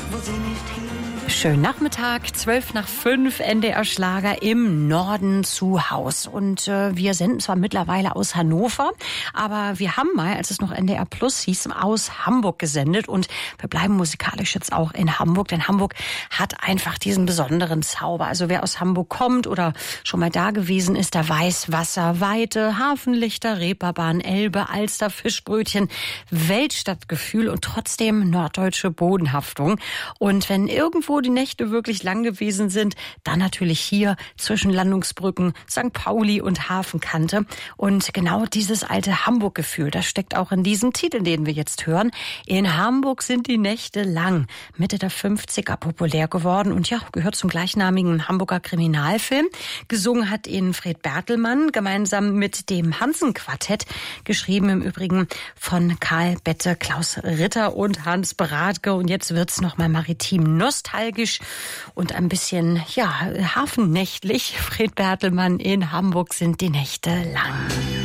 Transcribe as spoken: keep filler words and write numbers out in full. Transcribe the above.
Schönen Nachmittag, zwölf nach fünf, N D R Schlager im Norden zu Haus. Und äh, wir senden zwar mittlerweile aus Hannover, aber wir haben mal, als es noch N D R Plus hieß, aus Hamburg gesendet. Und wir bleiben musikalisch jetzt auch in Hamburg, denn Hamburg hat einfach diesen besonderen Zauber. Also wer aus Hamburg kommt oder schon mal da gewesen ist, der weiß, Wasser, Weite, Hafenlichter, Reeperbahn, Elbe, Alster, Fischbrötchen, Weltstadtgefühl und trotzdem norddeutsche Bodenhaftung. Und wenn irgendwo die Nächte wirklich lang gewesen sind, dann natürlich hier zwischen Landungsbrücken, Sankt Pauli und Hafenkante. Und genau dieses alte Hamburg-Gefühl, das steckt auch in diesem Titel, den wir jetzt hören. In Hamburg sind die Nächte lang. Mitte der fünfziger populär geworden und ja, gehört zum gleichnamigen Hamburger Kriminalfilm. Gesungen hat ihn Fred Bertelmann gemeinsam mit dem Hansen-Quartett, geschrieben im Übrigen von Karl Bette, Klaus Ritter und Hans Bradke. Und jetzt wird's nochmal maritim nostalgisch und ein bisschen, ja, hafennächtlich. Fred Bertelmann, in Hamburg sind die Nächte lang.